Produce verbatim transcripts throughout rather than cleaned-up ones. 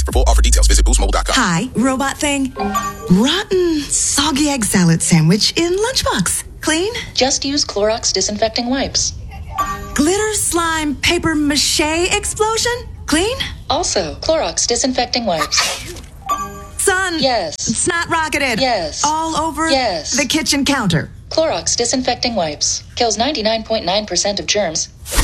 For full offer details, visit boost mobile dot com. Hi, robot thing. Rotten, soggy egg salad sandwich in lunchbox. Clean? Just use Clorox disinfecting wipes. Glitter, slime, paper mache explosion? Clean? Also, Clorox disinfecting wipes. Son. Yes. Snot rocketed. Yes. All over Yes. the kitchen counter. Clorox disinfecting wipes. Kills ninety-nine point nine percent of germs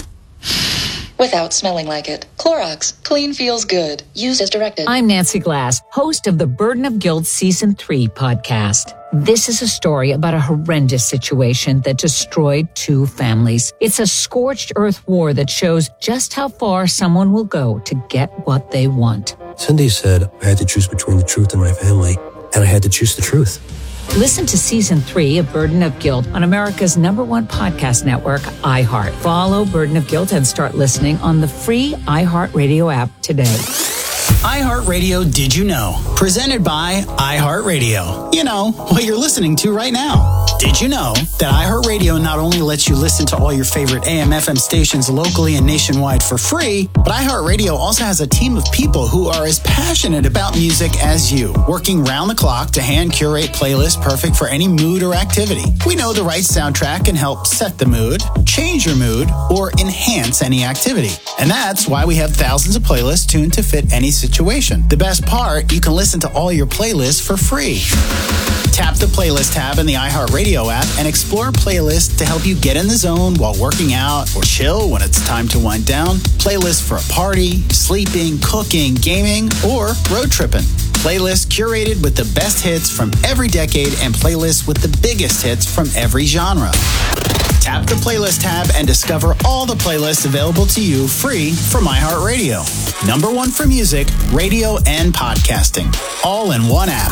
without smelling like it. Clorox. Clean feels good. Use as directed. I'm Nancy Glass, host of the Burden of Guilt Season three podcast. This is a story about a horrendous situation that destroyed two families. It's a scorched earth war that shows just how far someone will go to get what they want. Cindy said I had to choose between the truth and my family, and I had to choose the truth. Listen to Season three of Burden of Guilt on America's number one podcast network, iHeart. Follow Burden of Guilt and start listening on the free iHeartRadio app today. iHeartRadio Did You Know? Presented by iHeartRadio. You know, what you're listening to right now. Did you know that iHeartRadio not only lets you listen to all your favorite A M F M stations locally and nationwide for free, but iHeartRadio also has a team of people who are as passionate about music as you, working round the clock to hand curate playlists perfect for any mood or activity. We know the right soundtrack can help set the mood, change your mood, or enhance any activity. And that's why we have thousands of playlists tuned to fit any situation. The best part, you can listen to all your playlists for free. Tap the playlist tab in the iHeartRadio app and explore playlists to help you get in the zone while working out or chill when it's time to wind down. Playlists for a party, sleeping, cooking, gaming, or road tripping. Playlists curated with the best hits from every decade and playlists with the biggest hits from every genre. Tap the playlist tab and discover all the playlists available to you free from iHeartRadio. Number one for music, radio, and podcasting. All in one app.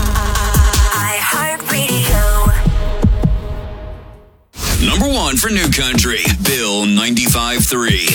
iHeartRadio. Number one for New Country, Bill ninety-five point three.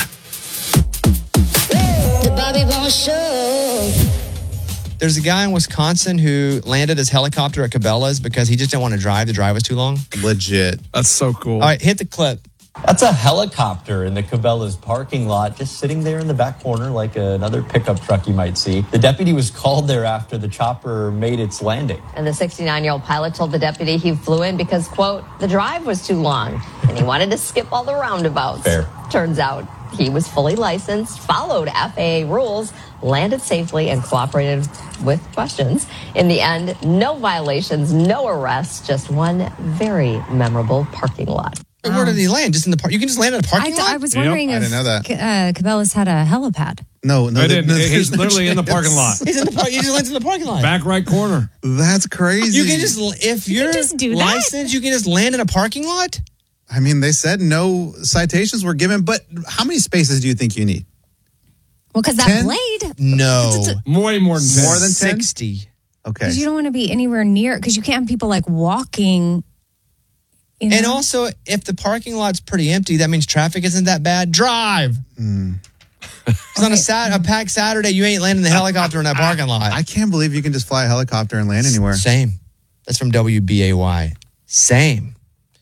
The Bobby Bones Show. There's a guy in Wisconsin who landed his helicopter at Cabela's because he just didn't want to drive. The drive was too long. Legit. That's so cool. All right, hit the clip. That's a helicopter in the Cabela's parking lot, just sitting there in the back corner like another pickup truck you might see. The deputy was called there after the chopper made its landing. And the sixty-nine-year-old pilot told the deputy he flew in because, quote, the drive was too long and he wanted to skip all the roundabouts. Fair. Turns out he was fully licensed, followed F A A rules, landed safely, and cooperated with questions. In the end, no violations, no arrests, just one very memorable parking lot. Wow. Where did he land? Just in the park? You can just land in a parking I, lot? I was wondering Yep, if I didn't know that. Uh, Cabela's had a helipad. No, no, I didn't. no, He's no literally in the chance. parking lot. He's in the park. He just lands in the parking lot. Back right corner. That's crazy. You can just, if You you're can just do that? licensed, you can just land in a parking lot? I mean, they said no citations were given, but how many spaces do you think you need? Well, because that ten? blade, No. Way more than ten. More than ten? sixty. Okay. because you don't want to be anywhere near, because you can't have people like walking. You know? And also, if the parking lot's pretty empty, that means traffic isn't that bad. Drive. Mm. Because on a, sat- a packed Saturday, you ain't landing the helicopter in that parking lot. I can't believe you can just fly a helicopter and land anywhere. Same. That's from W B A Y. Same.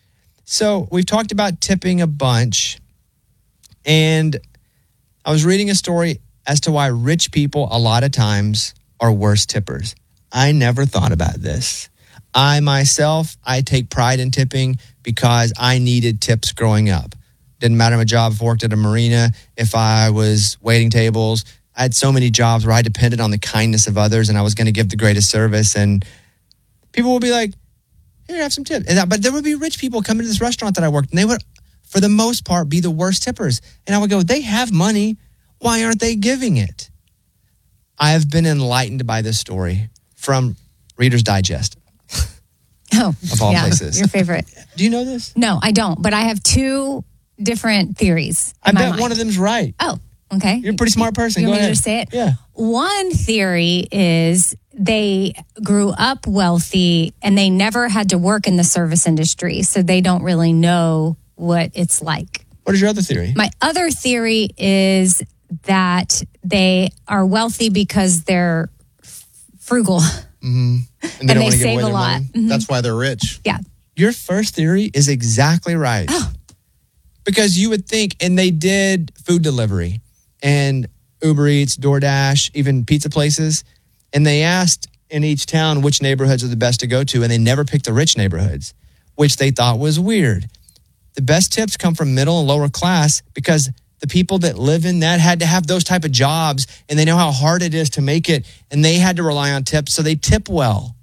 So we've talked about tipping a bunch. And I was reading a story as to why rich people a lot of times are worse tippers. I never thought about this. I myself, I take pride in tipping because I needed tips growing up. Didn't matter my job. If I worked at a marina, if I was waiting tables, I had so many jobs where I depended on the kindness of others and I was going to give the greatest service. And people would be like, here, have some tips. And that, but there would be rich people come into this restaurant that I worked and they would, for the most part, be the worst tippers. And I would go, they have money. Why aren't they giving it? I have been enlightened by this story from Reader's Digest. Oh, of all yeah, places. your favorite. Do you know this? No, I don't. But I have two different theories. I in my bet mind. one of them's right. Oh, okay. You're a pretty smart person. You Go want me ahead. to say it? Yeah. One theory is they grew up wealthy and they never had to work in the service industry, so they don't really know what it's like. What is your other theory? My other theory is that they are wealthy because they're frugal. Mm-hmm. And they don't they wanna give save away a their lot. money. Mhm. That's why they're rich. Yeah. Your first theory is exactly right. Oh. Because you would think, and they did food delivery and Uber Eats, DoorDash, even pizza places. And they asked in each town which neighborhoods are the best to go to, and they never picked the rich neighborhoods, which they thought was weird. The best tips come from middle and lower class because the people that live in that had to have those type of jobs, and they know how hard it is to make it, and they had to rely on tips, so they tip well.